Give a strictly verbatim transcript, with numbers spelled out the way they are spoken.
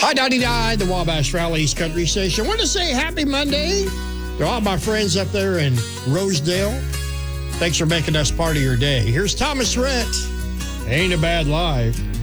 Hi, ninety-nine, the Wabash Valley East Country Station. I want to say happy Monday to all my friends up there in Rosedale. Thanks for making us part of your day. Here's Thomas Rhett. Ain't a Bad Life.